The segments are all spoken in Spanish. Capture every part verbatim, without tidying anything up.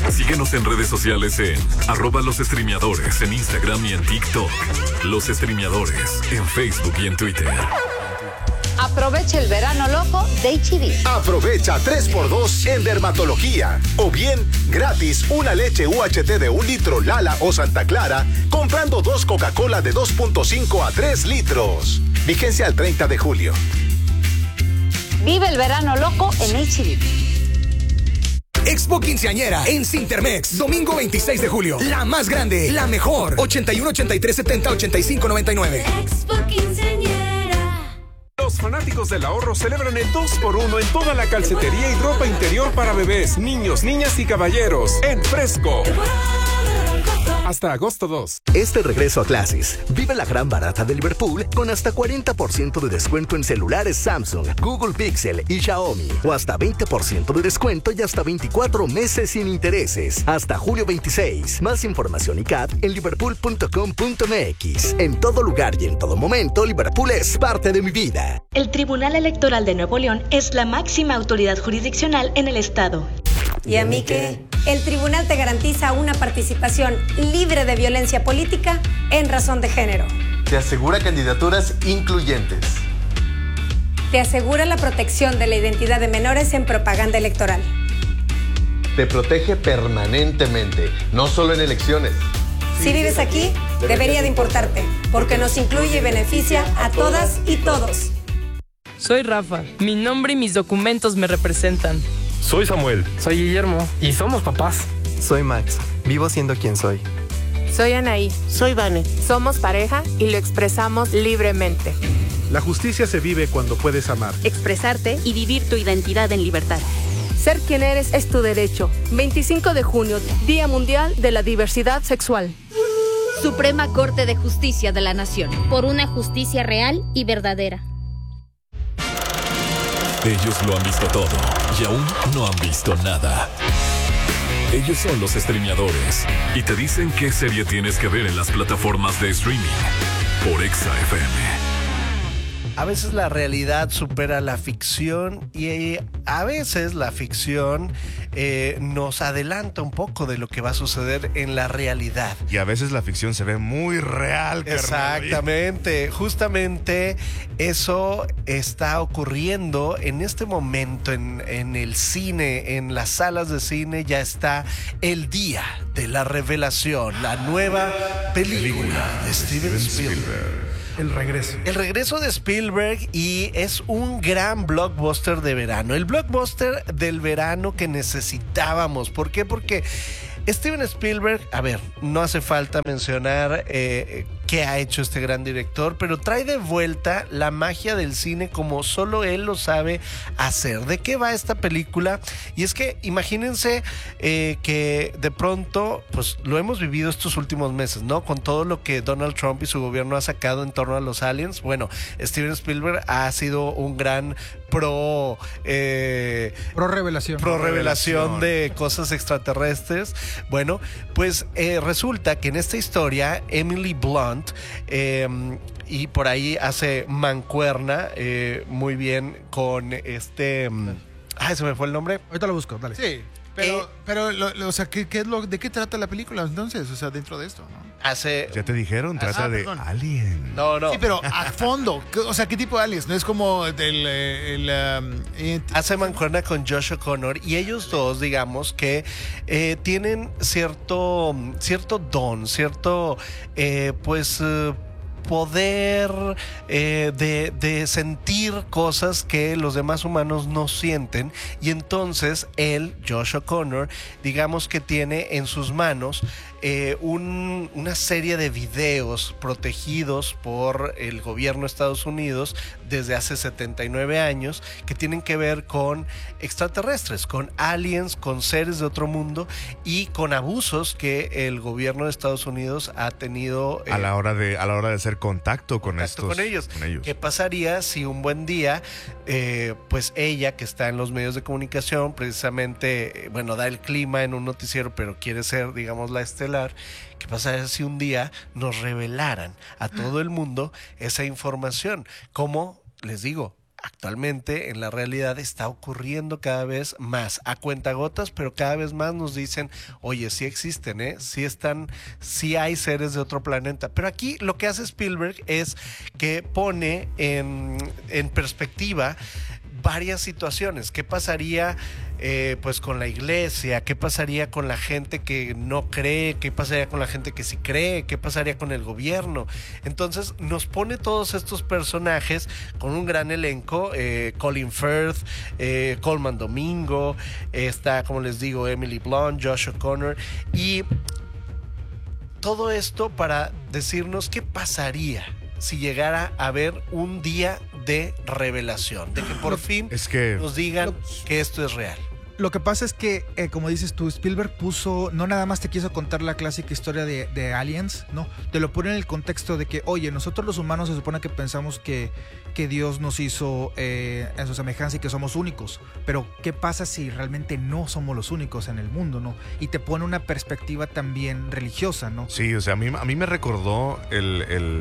Síguenos en redes sociales en arroba los streameadores en Instagram y en TikTok. Los streameadores en Facebook y en Twitter. Aprovecha el verano loco de H E B. Aprovecha tres por dos en dermatología. O bien, gratis una leche U H T de un litro Lala o Santa Clara, comprando dos Coca-Cola de dos punto cinco a tres litros. Vigencia al treinta de julio. Vive el verano loco en H E B. Expo Quinceañera en Cintermex, domingo veintiséis de julio. La más grande, la mejor. ochenta y uno, ochenta y tres, setenta, ochenta y cinco, noventa y nueve. Expo Quinceañera. Los fanáticos del ahorro celebran el dos por uno en toda la calcetería y ropa interior para bebés, niños, niñas y caballeros. En Fresco. Hasta agosto dos. Este regreso a clases, vive la gran barata de Liverpool con hasta cuarenta por ciento de descuento en celulares Samsung, Google Pixel y Xiaomi. O hasta veinte por ciento de descuento y hasta veinticuatro meses sin intereses. Hasta julio veintiséis. Más información y C A T en liverpool punto com punto m x. En todo lugar y en todo momento, Liverpool es parte de mi vida. El Tribunal Electoral de Nuevo León es la máxima autoridad jurisdiccional en el estado. ¿Y a mí qué? El tribunal te garantiza una participación libre de violencia política en razón de género. Te asegura candidaturas incluyentes. Te asegura la protección de la identidad de menores en propaganda electoral. Te protege permanentemente, no solo en elecciones. Si vives aquí, debería de importarte, porque nos incluye y beneficia a todas y todos. Soy Rafa. Mi nombre y mis documentos me representan. Soy Samuel. Soy Guillermo. Y somos papás. Soy Max. Vivo siendo quien soy. Soy Anaí. Soy Vane. Somos pareja y lo expresamos libremente. La justicia se vive cuando puedes amar, expresarte y vivir tu identidad en libertad. Ser quien eres es tu derecho. veinticinco de junio, Día Mundial de la Diversidad Sexual. Suprema Corte de Justicia de la Nación. Por una justicia real y verdadera. Ellos lo han visto todo y aún no han visto nada. Ellos son los streameadores y te dicen qué serie tienes que ver en las plataformas de streaming por Exa F M. A veces la realidad supera la ficción y a veces la ficción eh, nos adelanta un poco de lo que va a suceder en la realidad. Y a veces la ficción se ve muy real, carnal. Exactamente. Justamente eso está ocurriendo en este momento en, en el cine, en las salas de cine. Ya está el día de la revelación, la nueva película de Steven Spielberg. El regreso. El regreso de Spielberg y es un gran blockbuster de verano. El blockbuster del verano que necesitábamos. ¿Por qué? Porque Steven Spielberg, a ver, no hace falta mencionar eh, qué ha hecho este gran director, pero trae de vuelta la magia del cine como solo él lo sabe hacer. ¿De qué va esta película? Y es que imagínense eh, que de pronto, pues lo hemos vivido estos últimos meses, ¿no? Con todo lo que Donald Trump y su gobierno ha sacado en torno a los aliens. Bueno, Steven Spielberg ha sido un gran pro eh, pro revelación pro revelación de cosas extraterrestres. Bueno, pues eh, resulta que en esta historia Emily Blunt eh, y por ahí hace mancuerna eh, muy bien con este ay, se me fue el nombre. Ahorita lo busco, dale. Sí. Pero, eh, pero lo, lo, o sea, ¿qué, qué es lo, ¿de qué trata la película entonces? O sea, dentro de esto, ¿no? Hace... Ya te dijeron, trata ah, de perdón. Alien. No, no. Sí, pero a fondo. O sea, ¿qué tipo de aliens? No es como del... El, um, it... Hace mancuerna con Josh O'Connor y ellos dos, digamos, que eh, tienen cierto, cierto don, cierto, eh, pues... Eh, poder eh, de, de sentir cosas que los demás humanos no sienten, y entonces él, Josh O'Connor, digamos que tiene en sus manos eh, un, una serie de videos protegidos por el gobierno de Estados Unidos desde hace setenta y nueve años que tienen que ver con extraterrestres, con aliens, con seres de otro mundo y con abusos que el gobierno de Estados Unidos ha tenido eh, a la hora de a la hora de hacer contacto con contacto estos con ellos. con ellos. ¿Qué pasaría si un buen día eh, pues ella, que está en los medios de comunicación, precisamente eh, bueno, da el clima en un noticiero, pero quiere ser, digamos, la estelar? ¿Qué pasaría si un día nos revelaran a todo el mundo esa información? Como les digo, actualmente en la realidad está ocurriendo cada vez más, a cuentagotas, pero cada vez más nos dicen, oye, sí existen, ¿eh? Sí están, sí hay seres de otro planeta. Pero aquí lo que hace Spielberg es que pone en, en perspectiva varias situaciones. ¿Qué pasaría eh, pues con la iglesia? ¿Qué pasaría con la gente que no cree? ¿Qué pasaría con la gente que sí cree? ¿Qué pasaría con el gobierno? Entonces nos pone todos estos personajes con un gran elenco, eh, Colin Firth, eh, Colman Domingo, eh, está, como les digo, Emily Blunt, Josh O'Connor, y todo esto para decirnos qué pasaría si llegara a haber un día de revelación, de que por fin es que, nos digan lo, que esto es real. Lo que pasa es que, eh, como dices tú, Spielberg puso, no nada más te quiso contar la clásica historia de, de Aliens, no, te lo pone en el contexto de que, oye, nosotros los humanos se supone que pensamos que, que Dios nos hizo eh, en su semejanza y que somos únicos, pero ¿qué pasa si realmente no somos los únicos en el mundo, no? Y te pone una perspectiva también religiosa, ¿no? Sí, o sea, a mí, a mí me recordó el,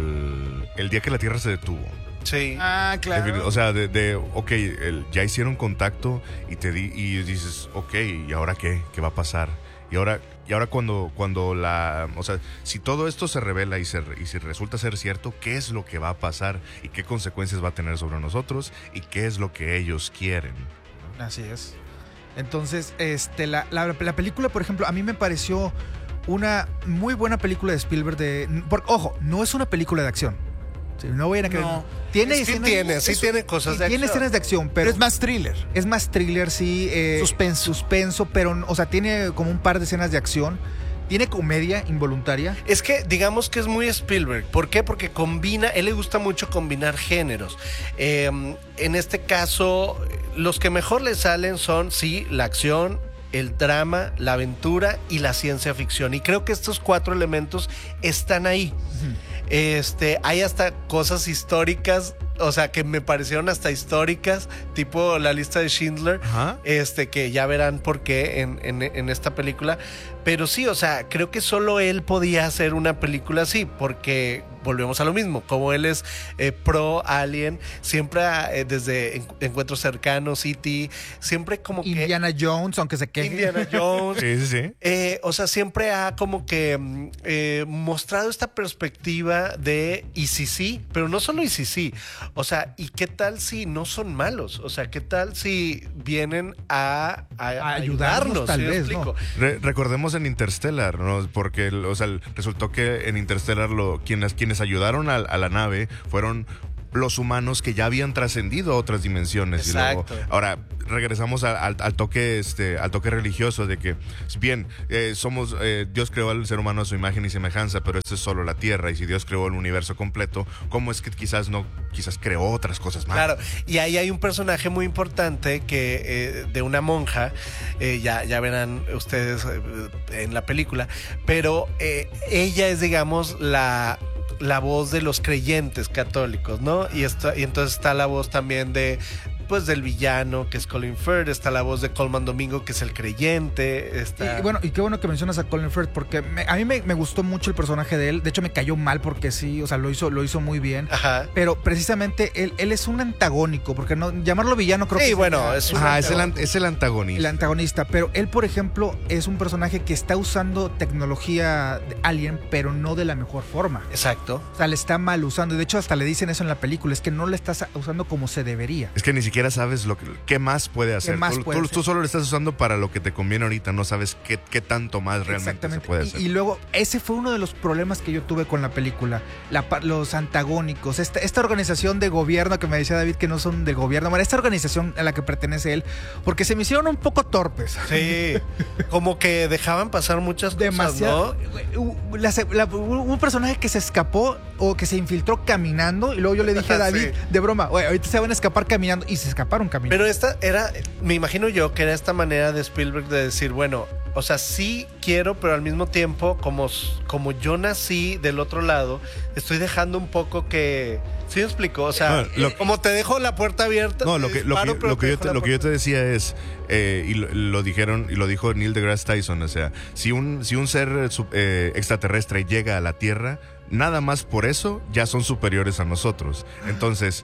el, el día que la Tierra se detuvo. Sí. Ah, claro. O sea, de, de ok, el, ya hicieron contacto y te di, y dices, ok, ¿y ahora qué? ¿Qué va a pasar? Y ahora, y ahora cuando, cuando la, o sea, si todo esto se revela y, se, y si resulta ser cierto, ¿qué es lo que va a pasar? ¿Y qué consecuencias va a tener sobre nosotros? ¿Y qué es lo que ellos quieren? Así es. Entonces, este, la, la, la película, por ejemplo, a mí me pareció una muy buena película de Spielberg de, por, ojo, no es una película de acción. Sí, no voy a creer. No. Tiene sí escenas, tiene, sí es, tiene cosas sí, de tiene acción. escenas de acción, pero, pero es más thriller. Es más thriller, sí. Eh, suspenso. Suspenso, pero, o sea, tiene como un par de escenas de acción. Tiene comedia involuntaria. Es que digamos que es muy Spielberg. ¿Por qué? Porque combina, él le gusta mucho combinar géneros. Eh, en este caso, los que mejor le salen son, sí, la acción, el drama, la aventura y la ciencia ficción. Y creo que estos cuatro elementos están ahí. Uh-huh. Este, hay hasta cosas históricas, o sea, que me parecieron hasta históricas, tipo la lista de Schindler, uh-huh. este, que ya verán por qué en, en, en esta película. Pero sí, o sea, creo que solo él podía hacer una película así, porque volvemos a lo mismo, como él es eh, pro Alien, siempre eh, desde en, Encuentros Cercanos, E T, siempre como que... Indiana Jones, aunque se queje. Indiana Jones. Sí, sí, sí. Eh, o sea, siempre ha como que eh, mostrado esta perspectiva de y si sí, pero no solo y si sí. O sea, ¿y qué tal si no son malos? O sea, ¿qué tal si vienen a, a, a ayudarnos? Tal ¿Sí vez, ¿no? Re- recordemos en Interstellar, ¿no? Porque, o sea, resultó que en Interstellar lo, quienes, quienes ayudaron a, a la nave fueron los humanos que ya habían trascendido a otras dimensiones. Exacto. Y luego, ahora regresamos a, al, al toque este al toque religioso de que bien eh, somos eh, Dios creó al ser humano a su imagen y semejanza, pero esto es solo la tierra, y si Dios creó el universo completo, ¿cómo es que quizás no quizás creó otras cosas más? Claro, y ahí hay un personaje muy importante que eh, de una monja, eh, ya, ya verán ustedes eh, en la película, pero eh, ella es, digamos, la la voz de los creyentes católicos, ¿no? Y, esto, y entonces está la voz también de, pues, del villano, que es Colin Firth, está la voz de Colman Domingo, que es el creyente. Está... Y, y bueno, y qué bueno que mencionas a Colin Firth, porque me, a mí me, me gustó mucho el personaje de él. De hecho, me cayó mal porque sí, o sea, lo hizo, lo hizo muy bien. Ajá. Pero precisamente él, él es un antagónico, porque no llamarlo villano creo sí, que bueno, es, es, un Ajá, es, el, es el antagonista. El antagonista, pero él, por ejemplo, es un personaje que está usando tecnología de Alien, pero no de la mejor forma. Exacto. O sea, le está mal usando. De hecho, hasta le dicen eso en la película, es que no le estás usando como se debería. Es que ni siquiera sabes lo que, qué más puede hacer. Más tú, puede tú, hacer? tú solo lo estás usando para lo que te conviene ahorita, no sabes qué, qué tanto más realmente se puede hacer. Y, y luego, ese fue uno de los problemas que yo tuve con la película. La, los antagónicos, esta, esta organización de gobierno que me decía David que no son del gobierno, bueno, esta organización a la que pertenece él, porque se me hicieron un poco torpes. Sí, como que dejaban pasar muchas Demasiado, cosas, ¿no? La, la, un personaje que se escapó o que se infiltró caminando, y luego yo le dije a David, sí, de broma, oye, ahorita se van a escapar caminando, y se escaparon caminando. Pero esta era, me imagino yo que era esta manera de Spielberg de decir, bueno, o sea, sí quiero, pero al mismo tiempo, como, como yo nací del otro lado, estoy dejando un poco que... ¿Sí me explico? O sea, no, lo, como te dejo la puerta abierta. No, lo que, disparo, lo que, lo que, yo, te, lo que yo te decía es, eh, y lo, lo dijeron, y lo dijo Neil deGrasse Tyson, o sea, si un, si un ser eh, extraterrestre llega a la Tierra, nada más por eso ya son superiores a nosotros. Entonces,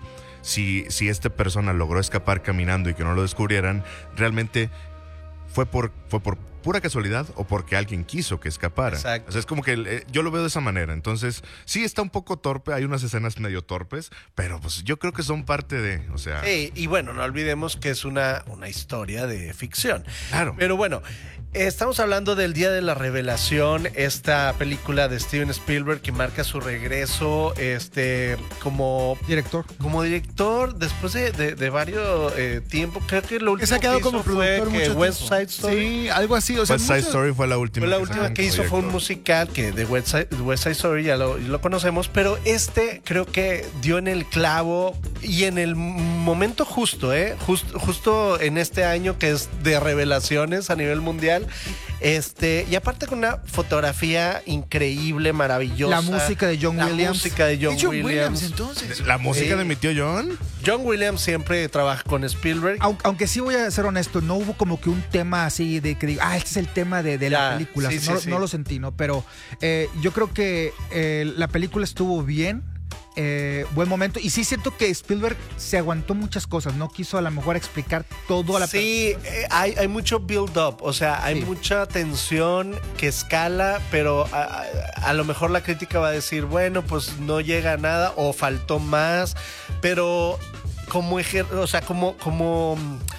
si, si esta persona logró escapar caminando y que no lo descubrieran, realmente fue por, fue por pura casualidad o porque alguien quiso que escapara. Exacto. O sea, es como que eh, yo lo veo de esa manera. Entonces, sí está un poco torpe, hay unas escenas medio torpes, pero pues yo creo que son parte de, o sea... Sí, y bueno, no olvidemos que es una, una historia de ficción. Claro. Pero bueno, estamos hablando del Día de la Revelación, esta película de Steven Spielberg que marca su regreso este, como director. Como director, después de, de, de varios eh, tiempos, creo que lo último que se ha quedado que hizo como fue productor que mucho West tiempo. Side Story. Sí, algo así. O sea, West Side mucho... Story fue la última. Fue la que última sacó que hizo, como fue un director. musical que de West Side, West Side Story, ya lo, lo conocemos, pero este creo que dio en el clavo y en el momento justo, ¿eh? Just, justo en este año que es de revelaciones a nivel mundial. Este, y aparte con una fotografía increíble, maravillosa. La música de John la Williams. La música de John, John Williams. Williams, entonces. ¿La música Sí. de mi tío John? John Williams siempre trabaja con Spielberg. Aunque, aunque sí voy a ser honesto, no hubo como que un tema así de que diga, ah, este es el tema de, de la Ya, película. sí, no, sí, sí. no lo sentí, ¿no? Pero eh, yo creo que eh, la película estuvo bien. Eh, buen momento. Y sí siento que Spielberg se aguantó muchas cosas. No quiso a lo mejor explicar todo a la Sí, eh, hay, hay mucho build-up, o sea, hay Sí. mucha tensión que escala, pero a, a- a lo mejor la crítica va a decir, bueno, pues no llega a nada o faltó más, pero como, ejer- o sea, como, como,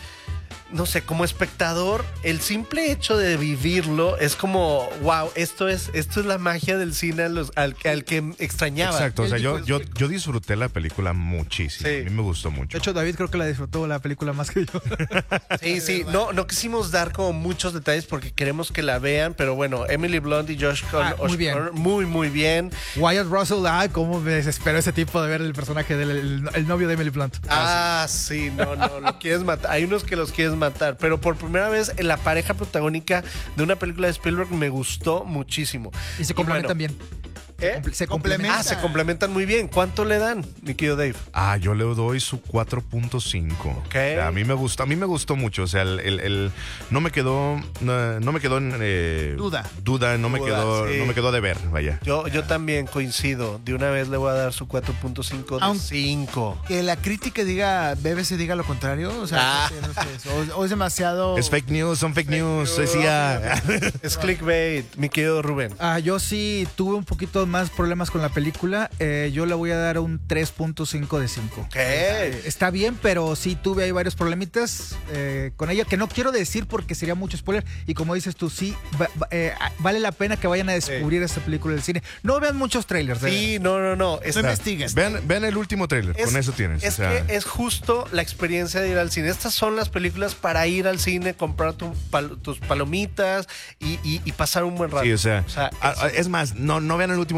no sé, como espectador, el simple hecho de vivirlo es como, wow, esto es, esto es la magia del cine al, al, que- al que extrañaba. Exacto, o sea, Él yo, dijo- yo, yo disfruté la película muchísimo. Sí. A mí me gustó mucho. De hecho, David creo que la disfrutó la película más que yo. Sí, sí, no, no quisimos dar como muchos detalles porque queremos que la vean, pero bueno, Emily Blunt y Josh Con- Ah, muy bien. Osborne, muy, muy bien. Wyatt Russell, ah, cómo me desesperó ese tipo de ver el personaje del el, el novio de Emily Blunt. Ah, sí, no, no, lo quieres matar. Hay unos que los quieres matar, pero por primera vez en la pareja protagónica de una película de Spielberg me gustó muchísimo. Y se complementan bueno, bien. ¿eh? Se complementan. Ah, se complementan muy bien. ¿Cuánto le dan, mi querido Dave? Ah, yo le doy su cuatro punto cinco. Ok. O sea, a mí me gustó, a mí me gustó mucho. O sea, el, el- el- no me quedó, no, no me quedó en eh, Duda. Duda, no me Duda, quedó, sí. no me quedó de ver, vaya. Yo, yo también coincido. De una vez le voy a dar su cuatro punto cinco de Aunque- cinco. Que la crítica diga, B B C diga lo contrario. O sea, Ah. no sé, no sé, o, o es demasiado. Es fake news, son fake, news, news. decía. Es clickbait, mi querido Rubén. Ah, yo sí tuve un poquito más problemas con la película. Eh, yo le voy a dar un tres punto cinco de cinco. ¿Qué? Está bien, pero sí tuve ahí varios problemitas eh, con ella, que no quiero decir porque sería mucho spoiler. Y como dices tú, sí, va- va- eh, vale la pena que vayan a descubrir esta película del cine. No vean muchos trailers. de Sí, no, no, no. No Está- investiguen. Vean, vean el último tráiler, Es- con eso tienes. Es o sea, que es justo la experiencia de ir al cine. Estas son las películas para ir al cine, comprar tu pal- tus palomitas y, y- y pasar un buen rato. sí, o sea, O sea, a- a- es más, no, no vean el último